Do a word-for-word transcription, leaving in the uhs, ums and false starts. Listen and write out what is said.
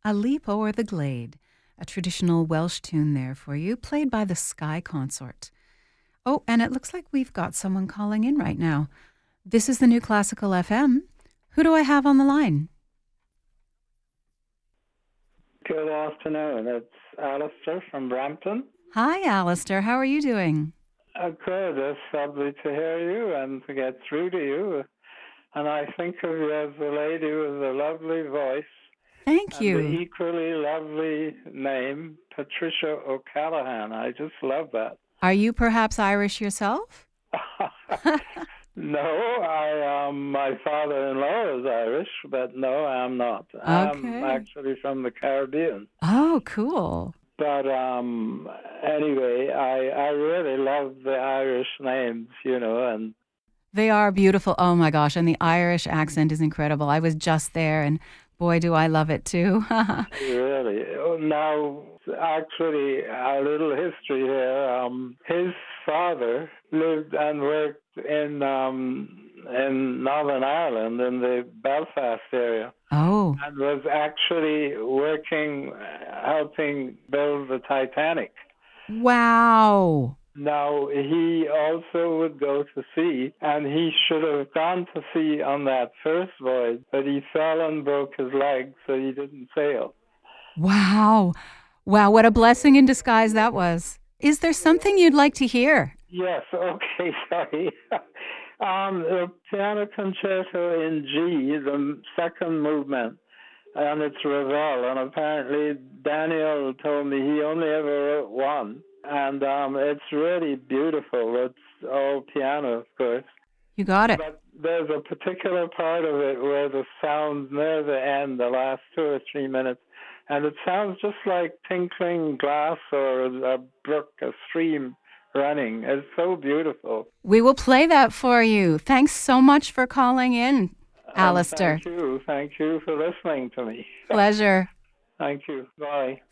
A Leap O'er the Glade, a traditional Welsh tune there for you, played by the Sky Consort. Oh, and it looks like we've got someone calling in right now. This is the New Classical F M. Who do I have on the line? Good afternoon. It's Alistair from Brampton. Hi, Alistair. How are you doing? Uh, good. It's lovely to hear you and to get through to you. And I think of you as a lady with a lovely voice. Thank and you. The equally lovely name, Patricia O'Callaghan. I just love that. Are you perhaps Irish yourself? No, I um, my father-in-law is Irish, but no, I'm not. Okay. I'm actually from the Caribbean. Oh, cool. But um, anyway, I I really love the Irish names, you know, and They are beautiful. Oh my gosh, and the Irish accent is incredible. I was just there, and boy, do I love it too. really. Now, actually, a little history here. Um, his father lived and worked in um, in Northern Ireland, in the Belfast area. Oh. And was actually working, helping build the Titanic. Wow. Now, he also would go to sea, and he should have gone to sea on that first voyage, but he fell and broke his leg, so he didn't sail. Wow. Wow, what a blessing in disguise that was. Is there something you'd like to hear? Yes, okay, sorry. um, the Piano Concerto in G, the second movement, and it's Ravel, and apparently Daniel told me he only ever wrote one. And um, it's really beautiful. It's all piano, of course. You got it. But there's a particular part of it where the sound near the end, the last two or three minutes, and it sounds just like tinkling glass or a brook, a stream running. It's so beautiful. We will play that for you. Thanks so much for calling in, Alistair. Um, thank you. Thank you for listening to me. Pleasure. Thank you. Bye.